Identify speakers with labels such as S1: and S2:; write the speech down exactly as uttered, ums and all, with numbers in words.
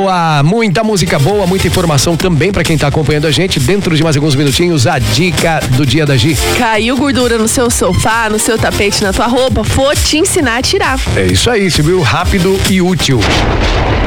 S1: boa, muita música boa, muita informação também pra quem tá acompanhando a gente. Dentro de mais alguns minutinhos, a dica do dia da Gi.
S2: Caiu gordura no seu sofá, no seu tapete, na tua roupa, vou te ensinar a tirar.
S1: É isso aí, você viu? Rápido e útil.